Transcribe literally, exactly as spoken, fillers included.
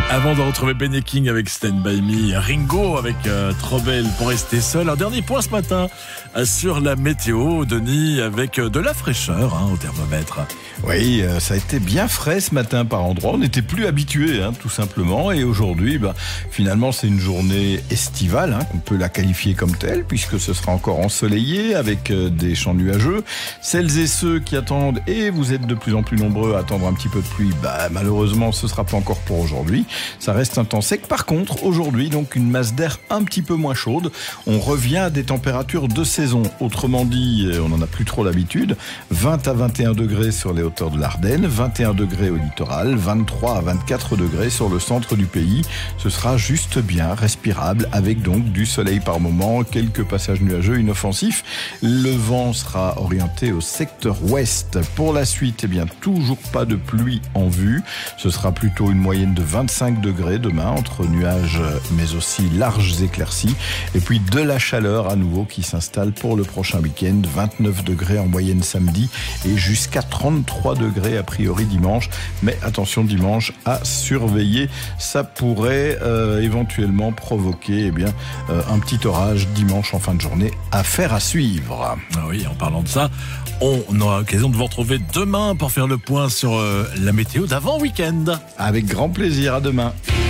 Avant de retrouver Benny King avec Stand By Me, Ringo avec euh, Trop Belle pour rester seul. Un dernier point ce matin euh, sur la météo, Denis, avec euh, de la fraîcheur hein, au thermomètre. Oui, euh, ça a été bien frais ce matin par endroits. On n'était plus habitués, hein, tout simplement. Et aujourd'hui, bah, finalement, c'est une journée estivale, hein, qu'on peut la qualifier comme telle, puisque ce sera encore ensoleillé avec euh, des champs nuageux. Celles et ceux qui attendent, et vous êtes de plus en plus nombreux à attendre un petit peu de pluie, bah, malheureusement, ce sera pas encore pour aujourd'hui. Ça reste un temps sec. Par contre, aujourd'hui, donc une masse d'air un petit peu moins chaude. On revient à des températures de saison. Autrement dit, on n'en a plus trop l'habitude. vingt à vingt et un degrés sur les hauteurs de l'Ardenne, vingt et un degrés au littoral, vingt-trois à vingt-quatre degrés sur le centre du pays. Ce sera juste bien respirable avec donc du soleil par moment, quelques passages nuageux inoffensifs. Le vent sera orienté au secteur ouest. Pour la suite, eh bien, toujours pas de pluie en vue. Ce sera plutôt une moyenne de vingt-cinq degrés demain, entre nuages mais aussi larges éclaircies. Et puis de la chaleur à nouveau qui s'installe pour le prochain week-end. vingt-neuf degrés en moyenne samedi et jusqu'à trente-trois degrés a priori dimanche. Mais attention, dimanche à surveiller. Ça pourrait euh, éventuellement provoquer eh bien, euh, un petit orage dimanche en fin de journée. Affaire à suivre. Ah oui, en parlant de ça, on aura l'occasion de vous retrouver demain pour faire le point sur euh, la météo d'avant week-end. Avec grand plaisir, à demain.